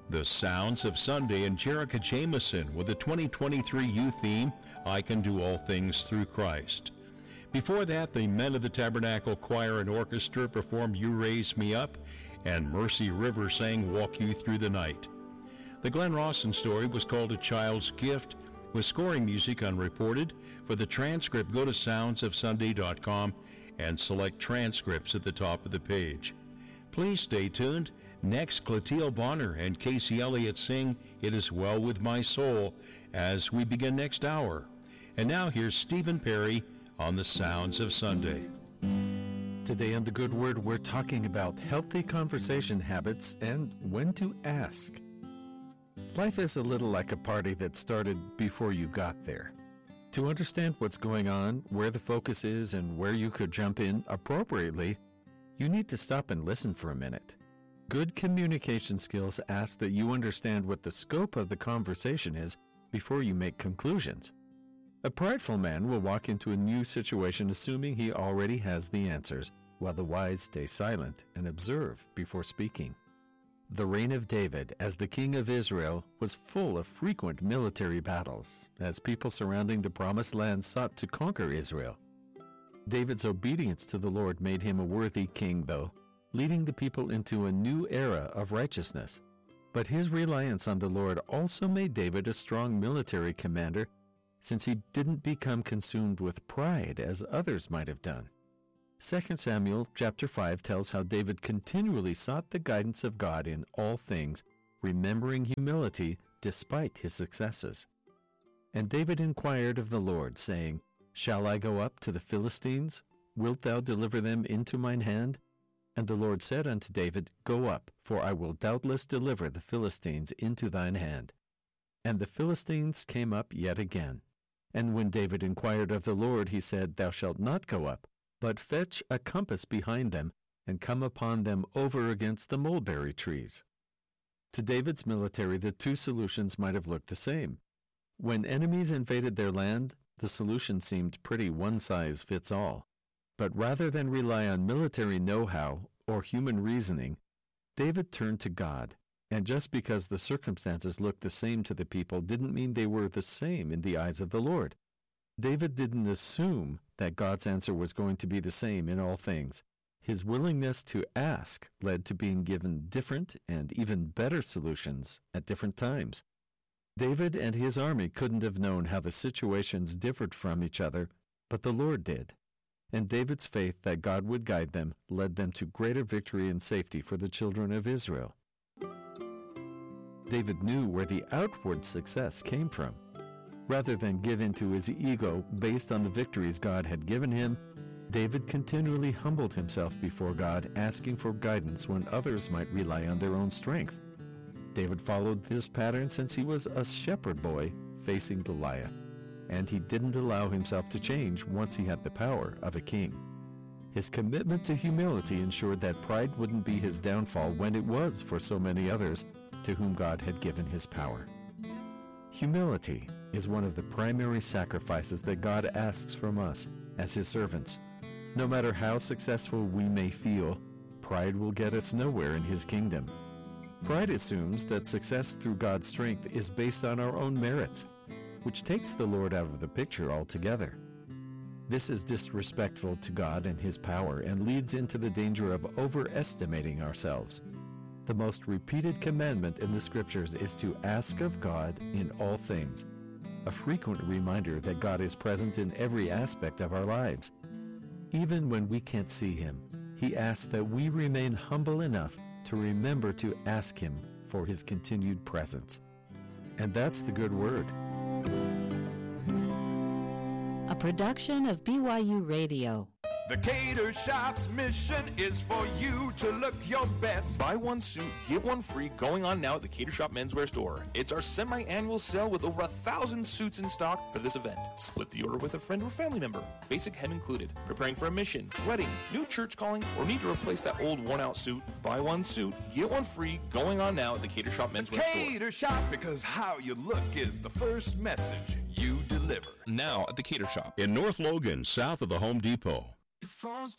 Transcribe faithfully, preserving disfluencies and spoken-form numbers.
The Sounds of Sunday and Jerica Jameson with the twenty twenty-three youth theme, I Can Do All Things Through Christ. Before that, the Men of the Tabernacle Choir and Orchestra performed You Raise Me Up, and Mercy River sang Walk You Through the Night. The Glenn Rawson story was called A Child's Gift, with scoring music unreported. For the transcript, go to sounds of sunday dot com and select transcripts at the top of the page. Please stay tuned. Next, Clotilde Bonner and Casey Elliott sing It Is Well With My Soul as we begin next hour. And now here's Stephen Perry on the Sounds of Sunday. Today on The Good Word, we're talking about healthy conversation habits and when to ask. Life is a little like a party that started before you got there. To understand what's going on, where the focus is, and where you could jump in appropriately, you need to stop and listen for a minute. Good communication skills ask that you understand what the scope of the conversation is before you make conclusions. A prideful man will walk into a new situation assuming he already has the answers, while the wise stay silent and observe before speaking. The reign of David as the king of Israel was full of frequent military battles, as people surrounding the promised land sought to conquer Israel. David's obedience to the Lord made him a worthy king, though, leading the people into a new era of righteousness. But his reliance on the Lord also made David a strong military commander, since he didn't become consumed with pride as others might have done. Second Samuel chapter five tells how David continually sought the guidance of God in all things, remembering humility despite his successes. And David inquired of the Lord, saying, Shall I go up to the Philistines? Wilt thou deliver them into mine hand? And the Lord said unto David, Go up, for I will doubtless deliver the Philistines into thine hand. And the Philistines came up yet again. And when David inquired of the Lord, he said, Thou shalt not go up, but fetch a compass behind them, and come upon them over against the mulberry trees. To David's military, the two solutions might have looked the same. When enemies invaded their land, the solution seemed pretty one-size-fits-all. But rather than rely on military know-how or human reasoning, David turned to God. And just because the circumstances looked the same to the people didn't mean they were the same in the eyes of the Lord. David didn't assume that God's answer was going to be the same in all things. His willingness to ask led to being given different and even better solutions at different times. David and his army couldn't have known how the situations differed from each other, but the Lord did. And David's faith that God would guide them led them to greater victory and safety for the children of Israel. David knew where the outward success came from. Rather than give in to his ego based on the victories God had given him, David continually humbled himself before God, asking for guidance when others might rely on their own strength. David followed this pattern since he was a shepherd boy facing Goliath, and he didn't allow himself to change once he had the power of a king. His commitment to humility ensured that pride wouldn't be his downfall when it was for so many others to whom God had given his power. Humility is one of the primary sacrifices that God asks from us as his servants. No matter how successful we may feel, pride will get us nowhere in his kingdom. Pride assumes that success through God's strength is based on our own merits, which takes the Lord out of the picture altogether. This is disrespectful to God and his power and leads into the danger of overestimating ourselves. The most repeated commandment in the Scriptures is to ask of God in all things, a frequent reminder that God is present in every aspect of our lives. Even when we can't see him, he asks that we remain humble enough to remember to ask him for his continued presence. And that's the good word. A production of B Y U Radio. The Cater Shop's mission is for you to look your best. Buy one suit, get one free, going on now at the Cater Shop Menswear Store. It's our semi-annual sale with over a thousand suits in stock for this event. Split the order with a friend or family member. Basic hem included. Preparing for a mission, wedding, new church calling, or need to replace that old worn-out suit? Buy one suit, get one free, going on now at the Cater Shop Menswear Store. Cater Shop, because how you look is the first message you deliver. Now at the Cater Shop. In North Logan, south of the Home Depot. It falls